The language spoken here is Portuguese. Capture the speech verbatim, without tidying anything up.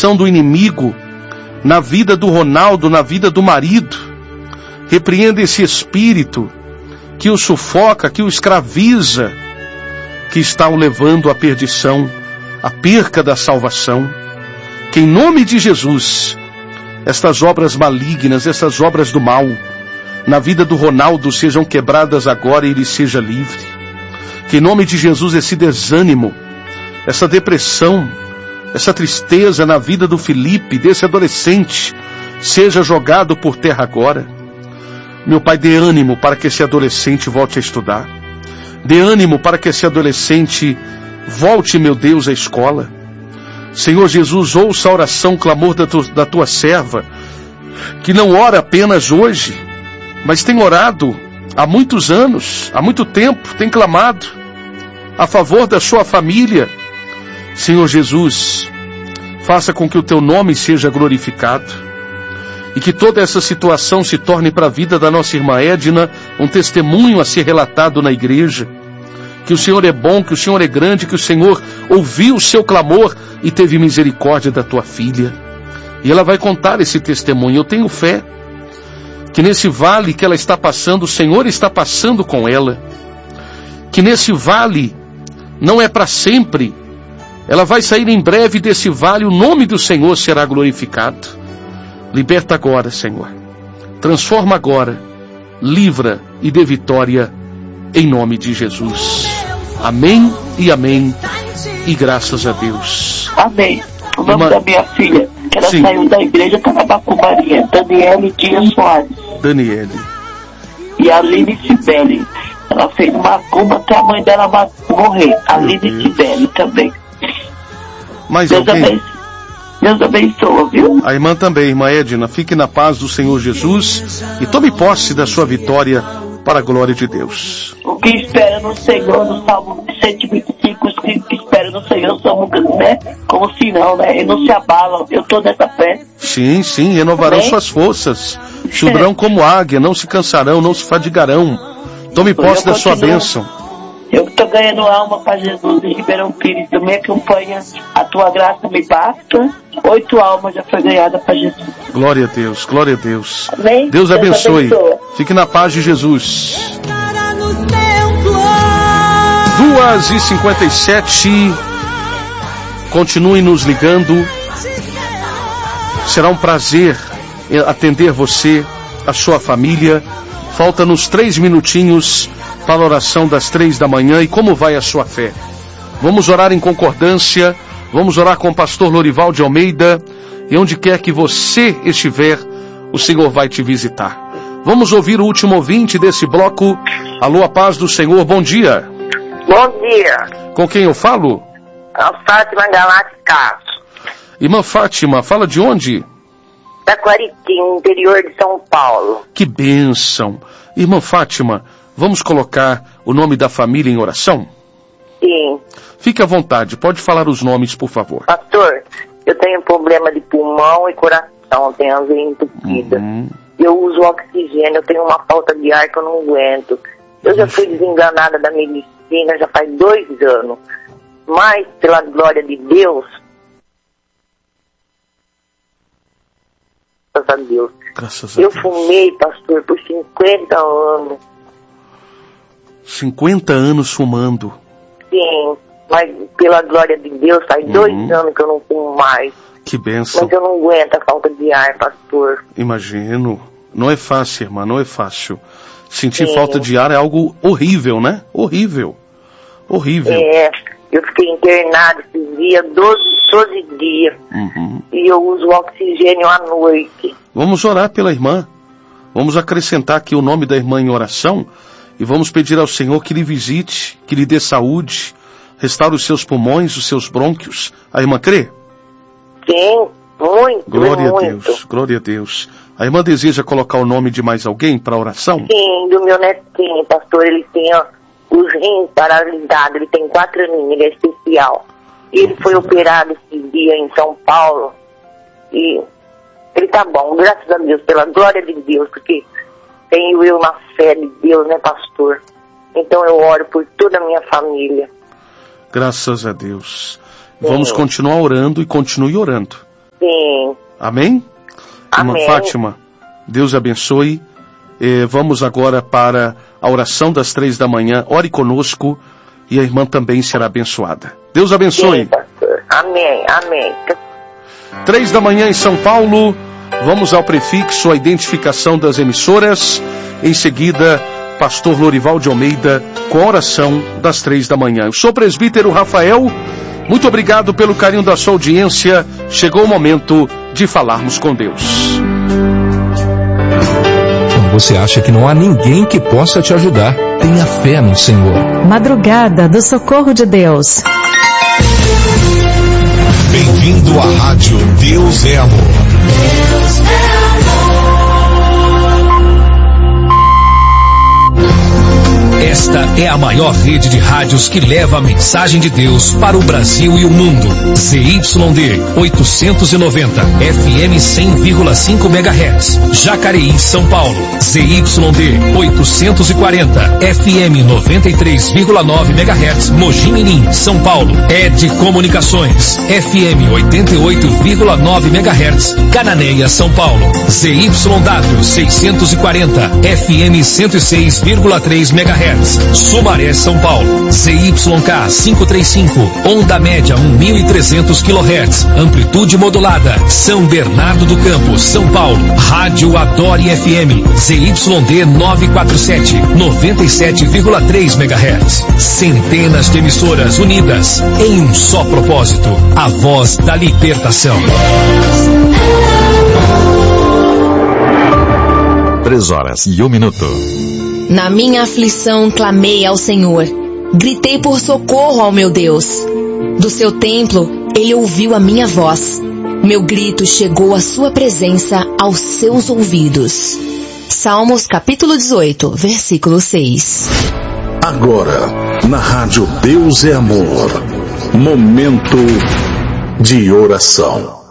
oposição do inimigo na vida do Ronaldo, na vida do marido. Repreenda esse espírito que o sufoca, que o escraviza, que está o levando à perdição, à perca da salvação. Que em nome de Jesus, estas obras malignas, essas obras do mal, na vida do Ronaldo sejam quebradas agora e ele seja livre. Que em nome de Jesus esse desânimo, essa depressão, essa tristeza na vida do Felipe, desse adolescente, seja jogado por terra agora. Meu Pai, dê ânimo para que esse adolescente volte a estudar. Dê ânimo para que esse adolescente volte, meu Deus, à escola. Senhor Jesus, ouça a oração, clamor da, tu, da tua serva, que não ora apenas hoje, mas tem orado há muitos anos, há muito tempo, tem clamado a favor da sua família. Senhor Jesus, faça com que o teu nome seja glorificado e que toda essa situação se torne para a vida da nossa irmã Edna um testemunho a ser relatado na igreja. Que o Senhor é bom, que o Senhor é grande, que o Senhor ouviu o seu clamor e teve misericórdia da tua filha. E ela vai contar esse testemunho. Eu tenho fé que nesse vale que ela está passando, o Senhor está passando com ela. Que nesse vale não é para sempre. Ela vai sair em breve desse vale, o nome do Senhor será glorificado. Liberta agora, Senhor. Transforma agora. Livra e dê vitória em nome de Jesus. Amém e amém. E graças a Deus. Amém. O nome Uma... da minha filha, que ela Sim. saiu da igreja, está na Macumbaria. Daniele Dias Soares. Daniele. E a Aline Cibele. Ela fez macumba até a mãe dela vai morrer. A Aline Cibele também. Mais Deus alguém? abençoe. Deus abençoe, viu? A irmã também, irmã Edna. Fique na paz do Senhor Jesus e tome posse da sua vitória para a glória de Deus. O que espera no Senhor, no Salmo cento e vinte e cinco, os que esperam no Senhor são, né? Como se não, né? Eles não se abalam. Eu estou nessa fé. Sim, sim, renovarão Amém? suas forças. Subirão como águia, não se cansarão, não se fadigarão. Tome posse Eu da sua continuo. bênção. Eu estou ganhando alma para Jesus em Ribeirão Pires. Tu me acompanha, a tua graça me basta. Oito almas já foi ganhada para Jesus. Glória a Deus, glória a Deus. Amém? Deus abençoe. abençoe. Fique na paz de Jesus. duas e cinquenta e sete. Continue nos ligando. Será um prazer atender você, a sua família. Falta-nos três minutinhos para a oração das três da manhã. E como vai a sua fé? Vamos orar em concordância. Vamos orar com o pastor Lorival de Almeida. E onde quer que você estiver, o Senhor vai te visitar. Vamos ouvir o último ouvinte desse bloco. Alô, a paz do Senhor, bom dia. Bom dia. Com quem eu falo? A Fátima Galate Castro. Irmã Fátima, fala de onde? Taquaritinho, interior de São Paulo. Que bênção. Irmã Fátima, vamos colocar o nome da família em oração? Sim. Fique à vontade, pode falar os nomes, por favor. Pastor, eu tenho problema de pulmão e coração, tenho a veia entupida. Uhum. Eu uso oxigênio, eu tenho uma falta de ar que eu não aguento. Eu já fui desenganada da medicina já faz dois anos. Mas, pela glória de Deus, graças a Deus, Graças a eu Deus. fumei, pastor, por cinquenta anos. cinquenta anos fumando. Sim, mas pela glória de Deus, faz Uhum. dois anos que eu não fumo mais. Que bênção. Mas eu não aguento a falta de ar, pastor. Imagino. Não é fácil, irmã, não é fácil. Sentir Sim. falta de ar é algo horrível, né? Horrível. Horrível. É, eu fiquei internado esses dias, doze, doze dias. Uhum. E eu uso oxigênio à noite. Vamos orar pela irmã. Vamos acrescentar aqui o nome da irmã em oração e vamos pedir ao Senhor que lhe visite, que lhe dê saúde, restaure os seus pulmões, os seus brônquios. A irmã crê? Sim, muito, Glória muito. a Deus, glória a Deus. A irmã deseja colocar o nome de mais alguém para a oração? Sim, do meu netinho, pastor, ele tem ó, os rins paralisados, ele tem quatro aninhos, ele é especial. E ele foi operado esse dia em São Paulo. E ele tá bom, graças a Deus, pela glória de Deus, porque tenho eu na fé de Deus, né, pastor? Então eu oro por toda a minha família. Graças a Deus. Vamos continuar orando e continue orando. Sim. Amém? Amém. Irmã Fátima, Deus abençoe. Eh, vamos agora para a oração das três da manhã. Ore conosco e a irmã também será abençoada. Deus abençoe. Sim, pastor. Amém, amém. Três da manhã em São Paulo. Vamos ao prefixo, a identificação das emissoras. Em seguida, pastor Lorival de Almeida, com a oração das três da manhã. Eu sou o presbítero Rafael. Muito obrigado pelo carinho da sua audiência. Chegou o momento de falarmos com Deus. Você acha que não há ninguém que possa te ajudar? Tenha fé no Senhor. Madrugada do Socorro de Deus. Bem-vindo à Rádio Deus é Amor. Deus é Esta é a maior rede de rádios que leva a mensagem de Deus para o Brasil e o mundo. Z Y D oitocentos e noventa, F M cem vírgula cinco megahertz. Jacareí, São Paulo. Z Y D oitocentos e quarenta, F M noventa e três vírgula nove megahertz. Mogi Mirim, São Paulo. Ed Comunicações. F M oitenta e oito vírgula nove megahertz. Cananéia, São Paulo. Z Y W seiscentos e quarenta, F M cento e seis vírgula três megahertz. Sumaré, São Paulo. Z Y K quinhentos e trinta e cinco, onda média mil e trezentos quilohertz, amplitude modulada. São Bernardo do Campo, São Paulo. Rádio Adore F M, Z Y D novecentos e quarenta e sete, noventa e sete vírgula três megahertz. Centenas de emissoras unidas em um só propósito, a voz da libertação. Três horas e um minuto. Na minha aflição clamei ao Senhor, gritei por socorro ao meu Deus. Do seu templo ele ouviu a minha voz, meu grito chegou à sua presença aos seus ouvidos. Salmos capítulo dezoito, versículo seis. Agora, na Rádio Deus é Amor, momento de oração.